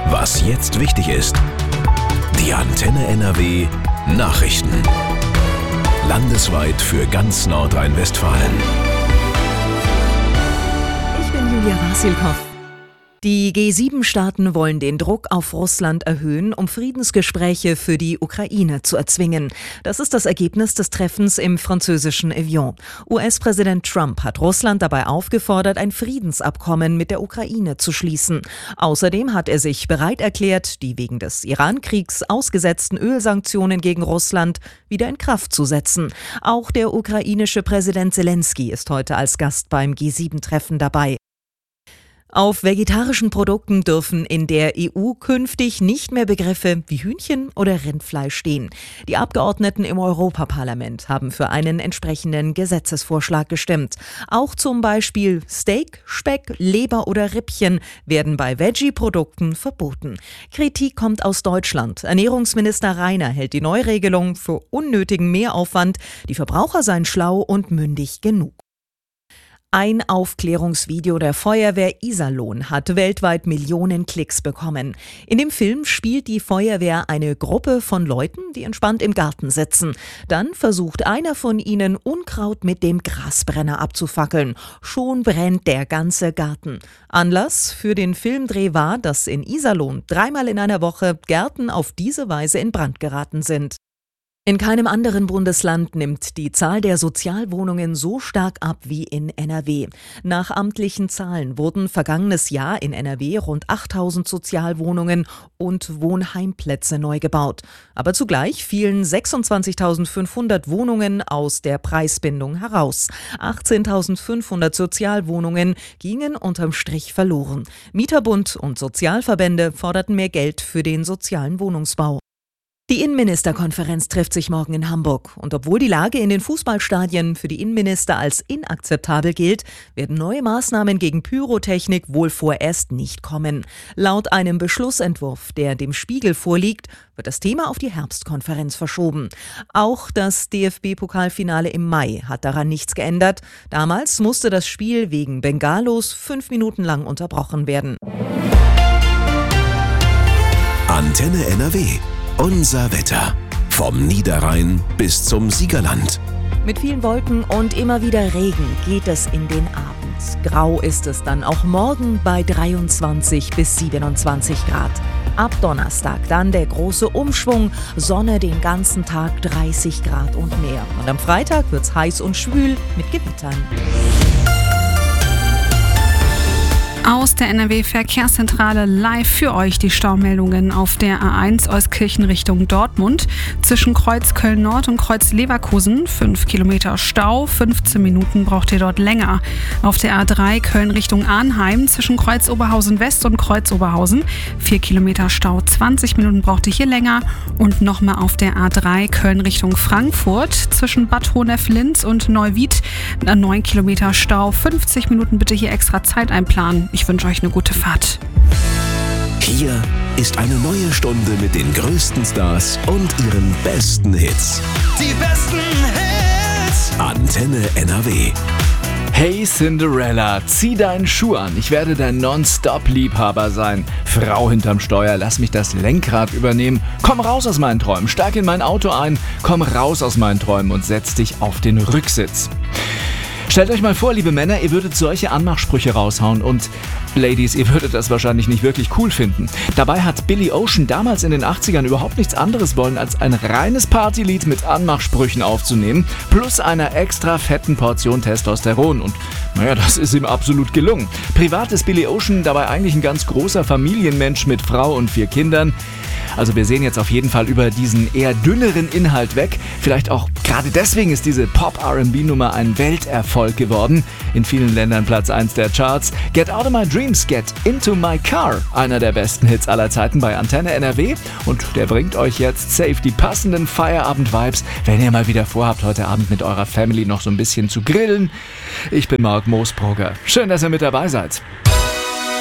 Was jetzt wichtig ist. Die Antenne NRW Nachrichten. Landesweit für ganz Nordrhein-Westfalen. Ich bin Julia Wasilkow. Die G7-Staaten wollen den Druck auf Russland erhöhen, um Friedensgespräche für die Ukraine zu erzwingen. Das ist das Ergebnis des Treffens im französischen Evian. US-Präsident Trump hat Russland dabei aufgefordert, ein Friedensabkommen mit der Ukraine zu schließen. Außerdem hat er sich bereit erklärt, die wegen des Iran-Kriegs ausgesetzten Ölsanktionen gegen Russland wieder in Kraft zu setzen. Auch der ukrainische Präsident Zelensky ist heute als Gast beim G7-Treffen dabei. Auf vegetarischen Produkten dürfen in der EU künftig nicht mehr Begriffe wie Hühnchen oder Rindfleisch stehen. Die Abgeordneten im Europaparlament haben für einen entsprechenden Gesetzesvorschlag gestimmt. Auch zum Beispiel Steak, Speck, Leber oder Rippchen werden bei Veggie-Produkten verboten. Kritik kommt aus Deutschland. Ernährungsminister Reiner hält die Neuregelung für unnötigen Mehraufwand. Die Verbraucher seien schlau und mündig genug. Ein Aufklärungsvideo der Feuerwehr Iserlohn hat weltweit Millionen Klicks bekommen. In dem Film spielt die Feuerwehr eine Gruppe von Leuten, die entspannt im Garten sitzen. Dann versucht einer von ihnen, Unkraut mit dem Grasbrenner abzufackeln. Schon brennt der ganze Garten. Anlass für den Filmdreh war, dass in Iserlohn 3-mal in einer Woche Gärten auf diese Weise in Brand geraten sind. In keinem anderen Bundesland nimmt die Zahl der Sozialwohnungen so stark ab wie in NRW. Nach amtlichen Zahlen wurden vergangenes Jahr in NRW rund 8.000 Sozialwohnungen und Wohnheimplätze neu gebaut. Aber zugleich fielen 26.500 Wohnungen aus der Preisbindung heraus. 18.500 Sozialwohnungen gingen unterm Strich verloren. Mieterbund und Sozialverbände forderten mehr Geld für den sozialen Wohnungsbau. Die Innenministerkonferenz trifft sich morgen in Hamburg. Und obwohl die Lage in den Fußballstadien für die Innenminister als inakzeptabel gilt, werden neue Maßnahmen gegen Pyrotechnik wohl vorerst nicht kommen. Laut einem Beschlussentwurf, der dem Spiegel vorliegt, wird das Thema auf die Herbstkonferenz verschoben. Auch das DFB-Pokalfinale im Mai hat daran nichts geändert. Damals musste das Spiel wegen Bengalos 5 Minuten lang unterbrochen werden. Antenne NRW. Unser Wetter. Vom Niederrhein bis zum Siegerland. Mit vielen Wolken und immer wieder Regen geht es in den Abend. Grau ist es dann auch morgen bei 23 bis 27 Grad. Ab Donnerstag dann der große Umschwung, Sonne den ganzen Tag 30 Grad und mehr. Und am Freitag wird's heiß und schwül mit Gewittern. Aus der NRW-Verkehrszentrale live für euch die Staumeldungen auf der A1 Euskirchen Richtung Dortmund. Zwischen Kreuz Köln-Nord und Kreuz Leverkusen 5 Kilometer Stau, 15 Minuten braucht ihr dort länger. Auf der A3 Köln Richtung Arnheim zwischen Kreuz Oberhausen West und Kreuz Oberhausen 4 Kilometer Stau, 20 Minuten braucht ihr hier länger. Und nochmal auf der A3 Köln Richtung Frankfurt zwischen Bad Honnef-Linz und Neuwied 9 Kilometer Stau, 50 Minuten bitte hier extra Zeit einplanen. Ich wünsche euch eine gute Fahrt. Hier ist eine neue Stunde mit den größten Stars und ihren besten Hits. Die besten Hits. Antenne NRW. Hey Cinderella, zieh deinen Schuh an. Ich werde dein Non-Stop-Liebhaber sein. Frau hinterm Steuer, lass mich das Lenkrad übernehmen. Komm raus aus meinen Träumen, steig in mein Auto ein. Komm raus aus meinen Träumen und setz dich auf den Rücksitz. Stellt euch mal vor, liebe Männer, ihr würdet solche Anmachsprüche raushauen und Ladies, ihr würdet das wahrscheinlich nicht wirklich cool finden. Dabei hat Billy Ocean damals in den 80ern überhaupt nichts anderes wollen, als ein reines Partylied mit Anmachsprüchen aufzunehmen, plus einer extra fetten Portion Testosteron. Und naja, das ist ihm absolut gelungen. Privat ist Billy Ocean dabei eigentlich ein ganz großer Familienmensch mit Frau und 4 Kindern. Also wir sehen jetzt auf jeden Fall über diesen eher dünneren Inhalt weg. Vielleicht auch gerade deswegen ist diese Pop-R&B-Nummer ein Welterfolg geworden. In vielen Ländern Platz 1 der Charts. Get Out of My Dreams, Get Into My Car. Einer der besten Hits aller Zeiten bei Antenne NRW. Und der bringt euch jetzt safe die passenden Feierabend-Vibes, wenn ihr mal wieder vorhabt, heute Abend mit eurer Family noch so ein bisschen zu grillen. Ich bin Marc Moosbrugger. Schön, dass ihr mit dabei seid.